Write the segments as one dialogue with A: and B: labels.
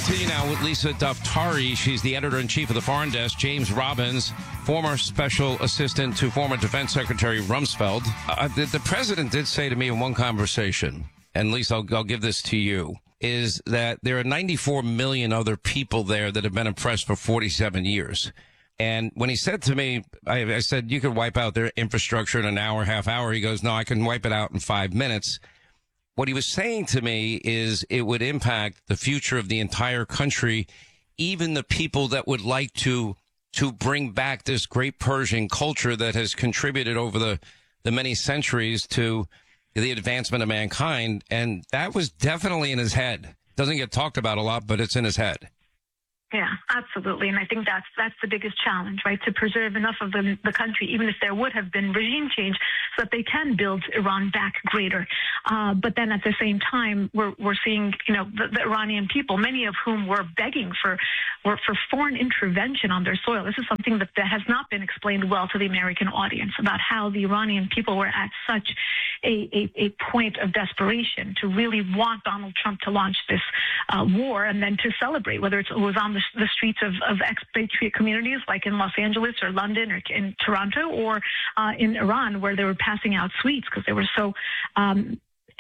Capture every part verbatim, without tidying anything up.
A: continue now with Lisa Daftari. She's the editor-in-chief of the Foreign Desk. James Robbins, former special assistant to former Defense Secretary Rumsfeld. Uh, the, the president did say to me in one conversation, and Lisa, I'll, I'll give this to you, is that there are ninety-four million other people there that have been oppressed for forty-seven years. And when he said to me, I, I said, you could wipe out their infrastructure in an hour, half hour. He goes, no, I can wipe it out in five minutes. What he was saying to me is it would impact the future of the entire country, even the people that would like to to bring back this great Persian culture that has contributed over the, the many centuries to the advancement of mankind. And that was definitely in his head. Doesn't get talked about a lot, but it's in his head.
B: Yeah, absolutely. And I think that's that's the biggest challenge, right? To preserve enough of the, the country, even if there would have been regime change, so that they can build Iran back greater. Uh, but then at the same time, we're we're seeing, you know, the, the Iranian people, many of whom were begging for were for foreign intervention on their soil. This is something that, that has not been explained well to the American audience, about how the Iranian people were at such a, a, a point of desperation to really want Donald Trump to launch this uh, war, and then to celebrate, whether it was on the the streets of, of expatriate communities like in Los Angeles or London or in Toronto, or uh, in Iran, where they were passing out sweets because they were so um,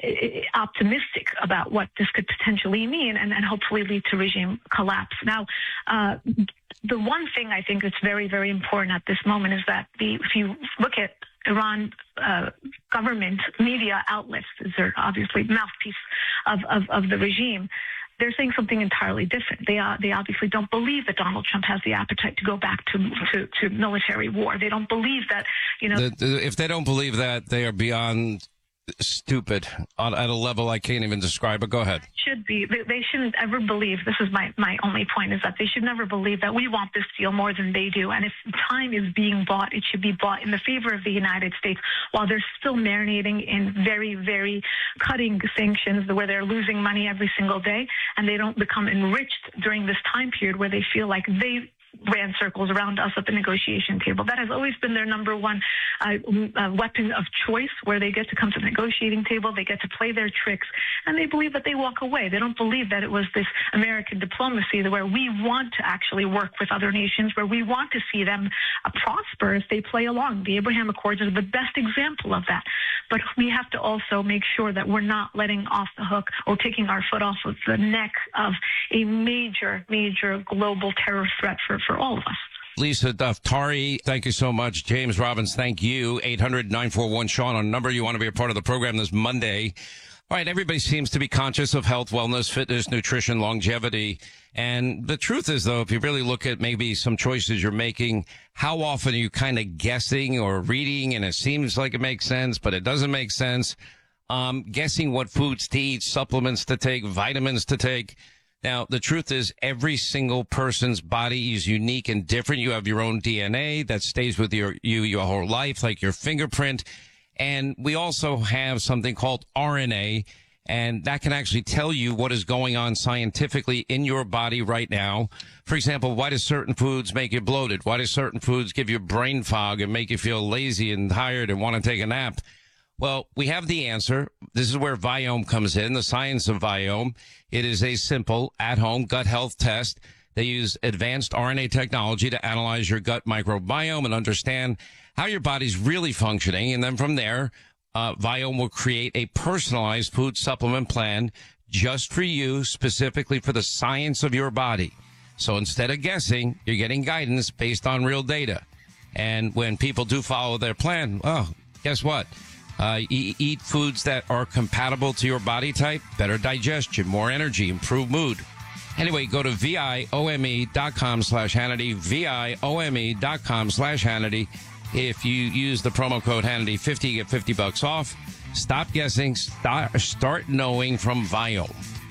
B: optimistic about what this could potentially mean, and, and hopefully lead to regime collapse. Now, uh, the one thing I think that's very, very important at this moment is that the, if you look at Iran uh, government media outlets, they're obviously mouthpiece of, of, of the regime, they're saying something entirely different. They uh, they obviously don't believe that Donald Trump has the appetite to go back to to, to military war. They don't believe that, you know. The,
A: the, if they don't believe that, they are beyond stupid on, at a level I can't even describe. But go ahead.
B: Should be. They, they shouldn't ever believe. This is my, my only point, is that they should never believe that we want this deal more than they do. And if time is being bought, it should be bought in the favor of the United States, while they're still marinating in very, very cutting sanctions where they're losing money every single day, and they don't become enriched during this time period where they feel like they ran circles around us at the negotiation table. That has always been their number one uh, uh, weapon of choice, where they get to come to the negotiating table, they get to play their tricks, and they believe that they walk away. They don't believe that it was this American diplomacy where we want to actually work with other nations, where we want to see them uh, prosper if they play along. The Abraham Accords is the best example of that. But we have to also make sure that we're not letting off the hook or taking our foot off of the neck of a major, major global terror threat for for all of us.
A: Lisa Daftari, thank you so much. James Robbins, thank you. eight hundred nine four one Sean on number. You want to be a part of the program this Monday. All right, everybody seems to be conscious of health, wellness, fitness, nutrition, longevity. And the truth is, though, if you really look at maybe some choices you're making, how often are you kind of guessing or reading and it seems like it makes sense, but it doesn't make sense? Um, guessing what foods to eat, supplements to take, vitamins to take. Now, the truth is every single person's body is unique and different. You have your own D N A that stays with your, you your whole life, like your fingerprint. And we also have something called R N A, and that can actually tell you what is going on scientifically in your body right now. For example, why do certain foods make you bloated? Why do certain foods give you brain fog and make you feel lazy and tired and want to take a nap? Well, we have the answer. This is where Viome comes in, the science of Viome. It is a simple at-home gut health test. They use advanced R N A technology to analyze your gut microbiome and understand how your body's really functioning. And then from there, uh, Viome will create a personalized food supplement plan just for you, specifically for the science of your body. So instead of guessing, you're getting guidance based on real data. And when people do follow their plan, well, guess what? Uh, e- eat foods that are compatible to your body type, better digestion, more energy, improved mood. Anyway, go to V-I-O-M-E dot com slash Hannity, V-I-O-M-E dot com slash Hannity. If you use the promo code Hannity fifty, you get fifty bucks off. Stop guessing, start, start knowing from Viome.